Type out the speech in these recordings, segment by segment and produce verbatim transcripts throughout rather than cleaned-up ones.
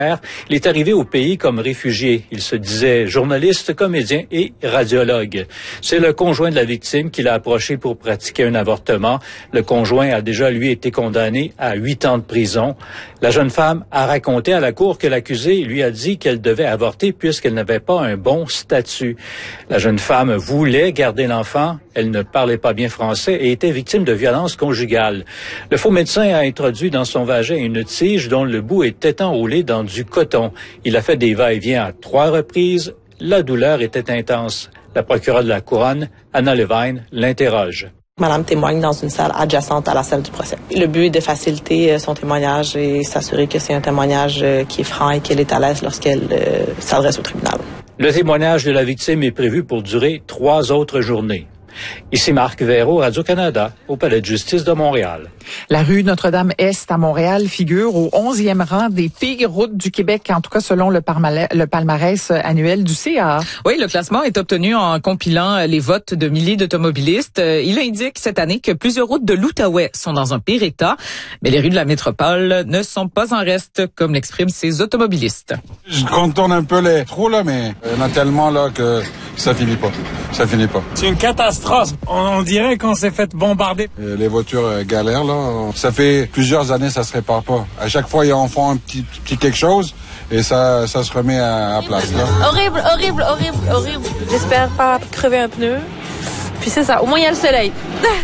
Il est arrivé au pays comme réfugié. Il se disait journaliste, comédien et radiologue. C'est le conjoint de la victime qui l'a approché pour pratiquer un avortement. Le conjoint a déjà, lui, été condamné à huit ans de prison. La jeune femme a raconté à la cour que l'accusé lui a dit qu'elle devait avorter puisqu'elle n'avait pas un bon statut. La jeune femme voulait garder l'enfant. Elle ne parlait pas bien français et était victime de violences conjugales. Le faux médecin a introduit dans son vagin une tige dont le bout était enroulé dans du coton. Il a fait des va-et-vient à trois reprises. La douleur était intense. La procureure de la Couronne, Anna Levine, l'interroge. Madame témoigne dans une salle adjacente à la salle du procès. Le but est de faciliter son témoignage et s'assurer que c'est un témoignage qui est franc et qu'elle est à l'aise lorsqu'elle euh, s'adresse au tribunal. Le témoignage de la victime est prévu pour durer trois autres journées. Ici Marc Véro, Radio-Canada, au Palais de justice de Montréal. La rue Notre-Dame-Est à Montréal figure au onzième rang des pires routes du Québec, en tout cas selon le, parmala- le palmarès annuel du C A A. Oui, le classement est obtenu en compilant les votes de milliers d'automobilistes. Il indique cette année que plusieurs routes de l'Outaouais sont dans un pire état, mais les rues de la métropole ne sont pas en reste, comme l'expriment ces automobilistes. Je contourne un peu les trous, là, mais il y en a tellement là que ça finit pas. Ça finit pas. C'est une catastrophe. On, on dirait qu'on s'est fait bombarder. Euh, les voitures euh, galèrent, là. Ça fait plusieurs années, ça se répare pas. À chaque fois, ils en font un petit, petit quelque chose et ça, ça se remet à, à place, là. Horrible, horrible, horrible, horrible. J'espère pas crever un pneu. Puis c'est ça. Au moins, il y a le soleil.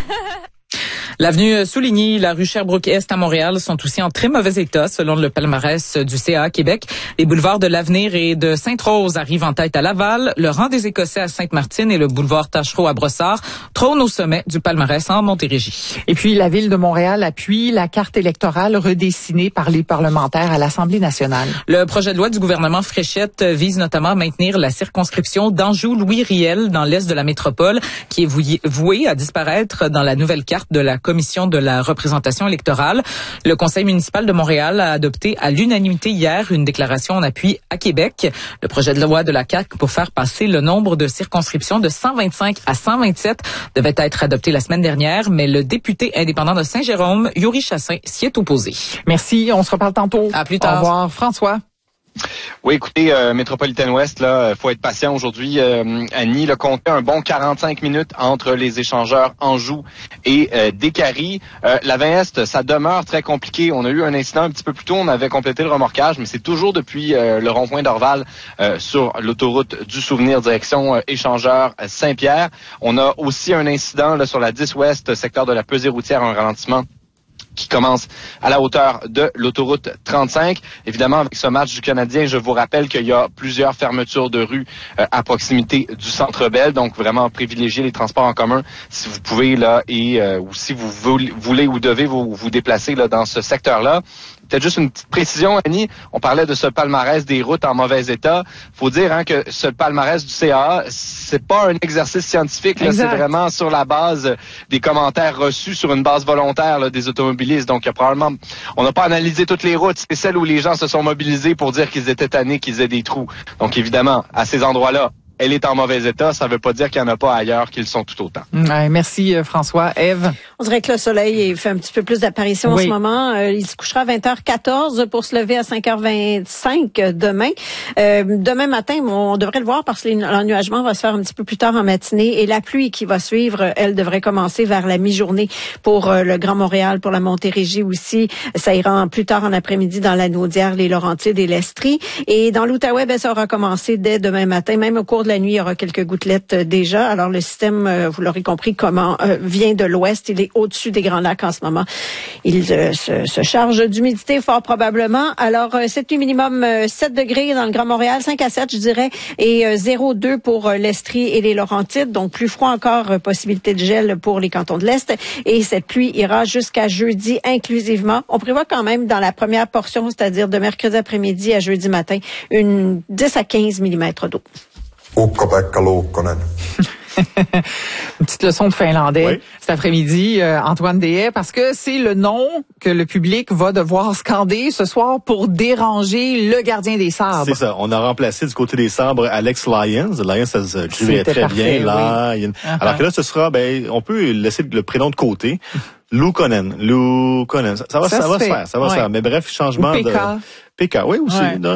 L'avenue Souligny, la rue Sherbrooke-Est à Montréal sont aussi en très mauvais état, selon le palmarès du C A A Québec. Les boulevards de l'Avenir et de Sainte-Rose arrivent en tête à Laval, le rang des Écossais à Sainte-Martine et le boulevard Tachereau à Brossard trônent au sommet du palmarès en Montérégie. Et puis, la Ville de Montréal appuie la carte électorale redessinée par les parlementaires à l'Assemblée nationale. Le projet de loi du gouvernement Fréchette vise notamment à maintenir la circonscription d'Anjou-Louis-Riel dans l'est de la métropole, qui est vouée à disparaître dans la nouvelle carte de la Commission de la représentation électorale. Le Conseil municipal de Montréal a adopté à l'unanimité hier une déclaration en appui à Québec. Le projet de loi de la C A Q pour faire passer le nombre de circonscriptions de cent vingt-cinq à cent vingt-sept devait être adopté la semaine dernière, mais le député indépendant de Saint-Jérôme, Yuri Chassin, s'y est opposé. Merci, on se reparle tantôt. À plus tard. Au revoir, François. Oui, écoutez, euh, Métropolitaine Ouest, là, faut être patient aujourd'hui. Euh, Annie, le comptait un bon quarante-cinq minutes entre les échangeurs Anjou et euh, Décarie. Euh, la vingt Est, ça demeure très compliqué. On a eu un incident un petit peu plus tôt, on avait complété le remorquage, mais c'est toujours depuis euh, le rond-point d'Orval euh, sur l'autoroute du Souvenir, direction euh, échangeur Saint-Pierre. On a aussi un incident là, sur la dix Ouest, secteur de la pesée routière, un ralentissement qui commence à la hauteur de l'autoroute trente-cinq. Évidemment, avec ce match du Canadien, je vous rappelle qu'il y a plusieurs fermetures de rues euh, à proximité du Centre Bell, donc vraiment privilégier les transports en commun si vous pouvez là et euh, ou si vous voulez, voulez ou devez vous, vous déplacer là dans ce secteur-là. Peut-être juste une petite précision, Annie. On parlait de ce palmarès des routes en mauvais état. Faut dire hein, que ce palmarès du C A A, c'est pas un exercice scientifique. Là, c'est vraiment sur la base des commentaires reçus sur une base volontaire là, des automobilistes. Donc, il y a probablement, on n'a pas analysé toutes les routes. C'est celles où les gens se sont mobilisés pour dire qu'ils étaient tannés, qu'ils aient des trous. Donc, évidemment, à ces endroits-là, elle est en mauvais état, ça veut pas dire qu'il n'y en a pas ailleurs qui le sont tout autant. Ouais, merci François. Ève? On dirait que le soleil fait un petit peu plus d'apparition oui. en ce moment. Euh, il se couchera à vingt heures quatorze pour se lever à cinq heures vingt-cinq demain. Euh, demain matin, on devrait le voir parce que l'ennuagement va se faire un petit peu plus tard en matinée et la pluie qui va suivre, elle devrait commencer vers la mi-journée pour euh, le Grand Montréal, pour la Montérégie aussi. Ça ira plus tard en après-midi dans la Naudière, les Laurentides et l'Estrie. Et dans l'Outaouais, ben, ça aura commencé dès demain matin, même au cours de la nuit, il y aura quelques gouttelettes euh, déjà. Alors, le système, euh, vous l'aurez compris, comment euh, vient de l'ouest. Il est au-dessus des Grands Lacs en ce moment. Il euh, se, se charge d'humidité fort probablement. Alors, euh, cette nuit minimum euh, sept degrés dans le Grand Montréal, cinq à sept, je dirais, et euh, zéro virgule deux pour euh, l'Estrie et les Laurentides. Donc, plus froid encore, euh, possibilité de gel pour les cantons de l'Est. Et cette pluie ira jusqu'à jeudi inclusivement. On prévoit quand même dans la première portion, c'est-à-dire de mercredi après-midi à jeudi matin, une dix à quinze millimètres d'eau. Ukko-Pekka Luukkonen. Une petite leçon de finlandais oui. cet après-midi, euh, Antoine Deshaies, parce que c'est le nom que le public va devoir scander ce soir pour déranger le gardien des sabres. C'est ça. On a remplacé du côté des sabres Alex Lyons. Lyons, ça se écrivait très parfait, bien. Oui. Lion. Uh-huh. Alors que là, ce sera, ben, on peut laisser le prénom de côté. Luukkonen. Luukkonen. Ça, ça va, ça, ça, va se faire. Ça va se faire. Mais bref, changement Ou P K. de... P K, oui, aussi. Ouais.